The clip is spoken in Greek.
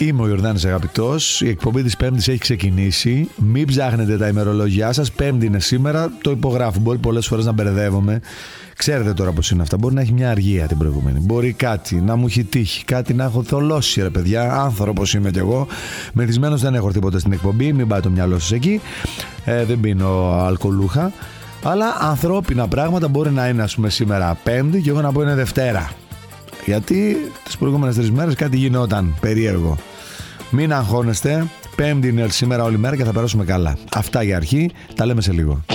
Είμαι ο Ιορδάνης Αγαπητός. Η εκπομπή της Πέμπτης έχει ξεκινήσει. Μην ψάχνετε τα ημερολόγια σας. Πέμπτη είναι σήμερα. Το υπογράφω. Μπορεί πολλές φορές να μπερδεύομαι. Ξέρετε τώρα πώς είναι αυτά. Μπορεί να έχει μια αργία την προηγούμενη. Μπορεί κάτι να μου έχει τύχει. Κάτι να έχω θολώσει, ρε παιδιά. Άνθρωπος είμαι κι εγώ. Μεθυσμένος δεν έχω τίποτα στην εκπομπή. Μην πάει το μυαλό σας εκεί. Δεν πίνω αλκοολούχα. Αλλά ανθρώπινα πράγματα μπορεί να είναι, ας πούμε, σήμερα Πέμπτη και εγώ να πω είναι Δευτέρα. Γιατί τις προηγούμενες 3 μέρες κάτι γινόταν περίεργο. Μην αγχώνεστε. Πέμπτη είναι σήμερα όλη μέρα και θα περάσουμε καλά. Αυτά για αρχή. Τα λέμε σε λίγο.